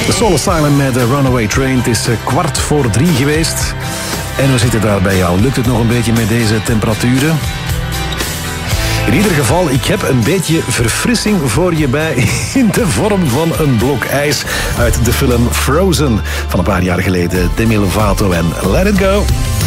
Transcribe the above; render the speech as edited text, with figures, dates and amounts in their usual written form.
De Soul Asylum met de Runaway Train. Het is 3:15 geweest. En we zitten daar bij jou. Lukt het nog een beetje met deze temperaturen? In ieder geval, ik heb een beetje verfrissing voor je bij in de vorm van een blok ijs uit de film Frozen van een paar jaar geleden. Demi Lovato en Let It Go.